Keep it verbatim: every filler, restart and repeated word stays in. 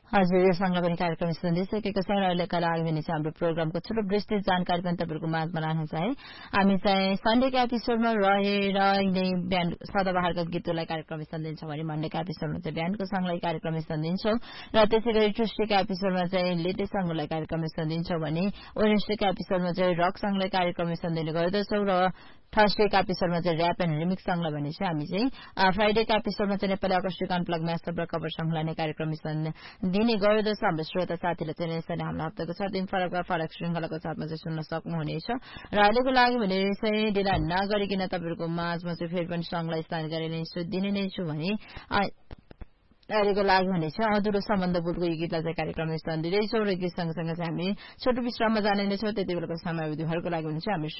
हजुर यो सँगै पनि कार्यक्रम सुनिसकेको छ र अहिलेका लागि भने चाहिँ हाम्रो प्रोग्रामको छोटो विस्तृत जानकारी पनि तपाईँहरूको माझमा राख्नु छ है हामी चाहिँ सन्डेको एपिसोडमा रहेर नै बिहान सदाबहारका गीतहरूलाई कार्यक्रम सुनिदिन्छौँ भने मन्डेको एपिसोडमा चाहिँ बिहानको सङ्गलाई कार्यक्रम सुनिदिन्छौँ र त्यसै गरी ट्युसडेको एपिसोडमा चाहिँ लेटेस्ट सङ्गलाई कार्यक्रम सुनिदिन्छौँ भने वेडनेसडेको एपिसोडमा चाहिँ रक सङ्गलाई कार्यक्रम सुनिदिने गर्दछौँ र थर्सडेको एपिसोडमा चाहिँ ऱ्याप एन्ड रिमिक्स सङ्गलाई भने चाहिँ हामी चाहिँ फ्राइडेको एपिसोडमा चाहिँ नेपाली अकस्टिक अनप्लग म्यासअप र कभर सङ्गलाई नै कार्यक्रम दिने गर्दछ हाम्रो श्रोता साथीले चाहिँ यसरी हाम्रो हप्ताको छ दिन फरक फरक श्रृङ्खलाको साथमा चाहिँ सुन्न सक्नुहुनेछ र अहिलेको लागि भने चाहिँ ढिला नगरिकन तपाईँहरूको माझमा चाहिँ फेरि पनि सङ्गलाई स्थान गरेर दिने नै छु भने अहिलेको लागि भने चाहिँ अधुरो सम्बन्ध बोलको यो गीतलाई चाहिँ कार्यक्रम स्थान दिँदैछौँ र गीत सँगसँगै चाहिँ हामी छोटो विश्राममा जाने नै छौँ त्यति बेलाको समयावधिहरूको लागि भने चाहिँ हामी